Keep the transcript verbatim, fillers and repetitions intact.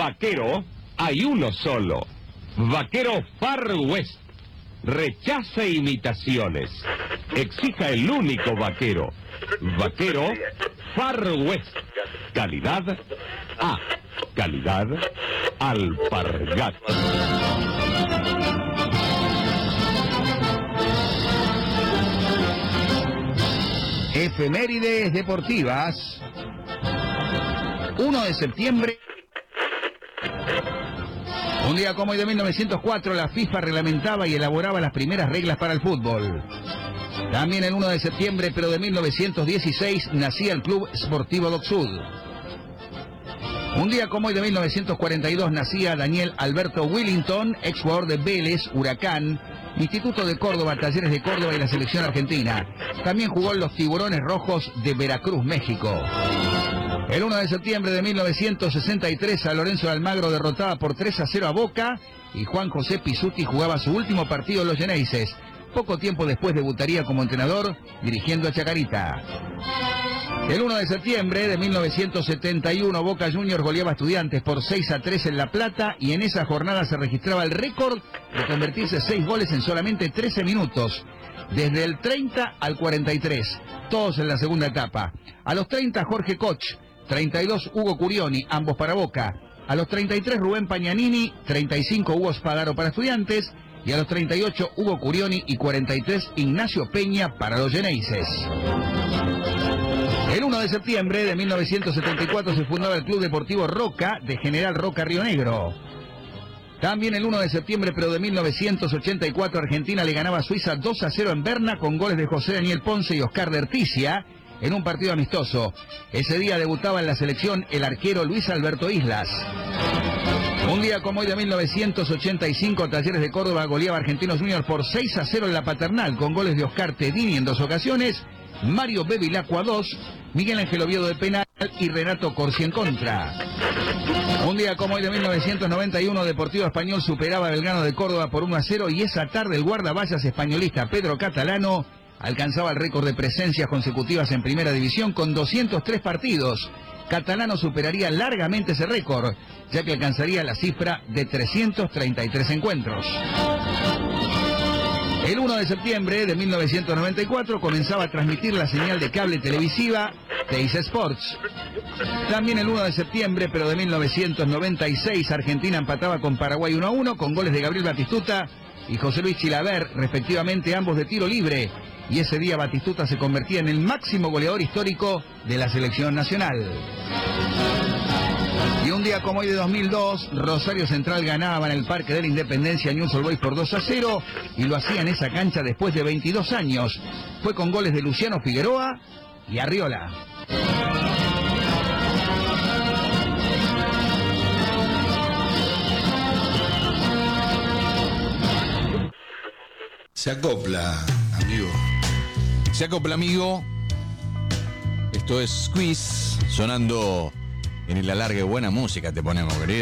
vaquero hay uno solo. Vaquero Far West. Rechaza imitaciones. Exija el único vaquero. Vaquero Far West. Calidad A. Calidad Alpargatas. Efemérides deportivas. uno de septiembre. Un día como hoy de mil novecientos cuatro, la FIFA reglamentaba y elaboraba las primeras reglas para el fútbol. También el uno de septiembre, pero de mil novecientos dieciséis, nacía el Club Sportivo Dock Sud. Un día como hoy de mil novecientos cuarenta y dos, nacía Daniel Alberto Willington, ex jugador de Vélez, Huracán, Instituto de Córdoba, Talleres de Córdoba y la selección argentina. También jugó en los Tiburones Rojos de Veracruz, México. El uno de septiembre de mil novecientos sesenta y tres, San Lorenzo de Almagro derrotaba por tres a cero a Boca y Juan José Pizzuti jugaba su último partido en los Xeneises. Poco tiempo después debutaría como entrenador dirigiendo a Chacarita. El uno de septiembre de mil novecientos setenta y uno, Boca Juniors goleaba a Estudiantes por seis a tres en La Plata y en esa jornada se registraba el récord de convertirse seis goles en solamente trece minutos. Desde el treinta al cuarenta y tres, todos en la segunda etapa. A los treinta, Jorge Koch, treinta y dos, Hugo Curioni, ambos para Boca. A los treinta y tres, Rubén Pagnanini, treinta y cinco, Hugo Spadaro para Estudiantes. Y a los treinta y ocho, Hugo Curioni y cuarenta y tres, Ignacio Peña para los Xeneises. El uno de septiembre de mil novecientos setenta y cuatro se fundaba el Club Deportivo Roca de General Roca, Río Negro. También el uno de septiembre, pero de mil novecientos ochenta y cuatro, Argentina le ganaba a Suiza dos a cero en Berna con goles de José Daniel Ponce y Oscar Derticia en un partido amistoso. Ese día debutaba en la selección el arquero Luis Alberto Islas. Un día como hoy de mil novecientos ochenta y cinco, Talleres de Córdoba goleaba a Argentinos Juniors por seis a cero en la Paternal con goles de Oscar Tedini en dos ocasiones, Mario Bevilacqua dos, Miguel Ángel Oviedo de penal y Renato Corsi en contra. Un día como hoy de mil novecientos noventa y uno, Deportivo Español superaba a Belgrano de Córdoba por uno a cero y esa tarde el guardaballas españolista Pedro Catalano alcanzaba el récord de presencias consecutivas en Primera División con doscientos tres partidos. Catalano superaría largamente ese récord, ya que alcanzaría la cifra de trescientos treinta y tres encuentros. El uno de septiembre de mil novecientos noventa y cuatro comenzaba a transmitir la señal de cable televisiva Teis Sports. También el uno de septiembre, pero de mil novecientos noventa y seis, Argentina empataba con Paraguay uno a uno con goles de Gabriel Batistuta y José Luis Chilaver, respectivamente, ambos de tiro libre. Y ese día Batistuta se convertía en el máximo goleador histórico de la selección nacional. Y un día como hoy de dos mil dos, Rosario Central ganaba en el Parque de la Independencia a Newell's Old Boys por dos a cero y lo hacía en esa cancha después de veintidós años. Fue con goles de Luciano Figueroa y Arriola. Se acopla, amigo. Se acopla, amigo. Esto es Squeeze, sonando en el alargue. Buena música te ponemos, querido.